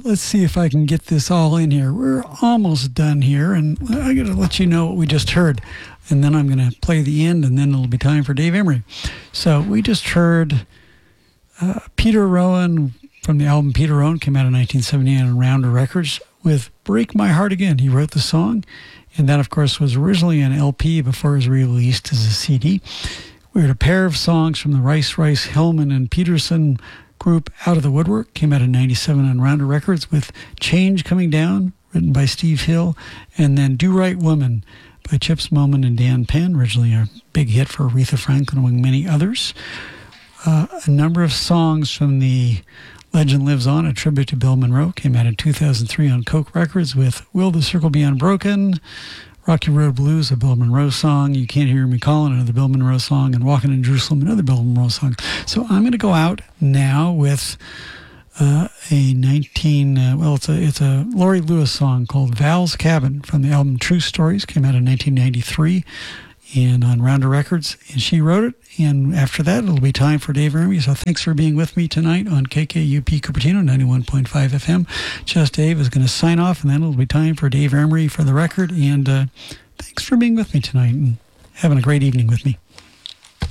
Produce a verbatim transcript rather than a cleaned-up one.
let's see if I can get this all in here. We're almost done here, and I got to let you know what we just heard. And then I'm going to play the end, and then it'll be time for Dave Emery. So we just heard uh, Peter Rowan from the album Peter Rowan, came out in nineteen seventy-nine on Rounder Records, with Break My Heart Again. He wrote the song, and that, of course, was originally an L P before it was released as a C D. We heard a pair of songs from the Rice, Rice, Hillman, and Peterson group Out of the Woodwork, came out in ninety-seven on Rounder Records, with Change Coming Down, written by Steve Hill, and then Do Right Woman by Chips Moman and Dan Penn, originally a big hit for Aretha Franklin, among many others. Uh, a number of songs from the Legend Lives On, a tribute to Bill Monroe, came out in two thousand three on Coke Records, with Will the Circle Be Unbroken, Rocky Road Blues, a Bill Monroe song, You Can't Hear Me Calling, another Bill Monroe song, and Walking in Jerusalem, another Bill Monroe song. So I'm going to go out now with uh, a nineteen, uh, well, it's a, it's a Laurie Lewis song called Val's Cabin from the album True Stories, came out in nineteen ninety-three and on Rounder Records, and she wrote it. And after that, it'll be time for Dave Emery. So thanks for being with me tonight on K K U P Cupertino, ninety-one point five F M. Just Dave is going to sign off, and then it'll be time for Dave Emery for the record. And uh, thanks for being with me tonight and having a great evening with me.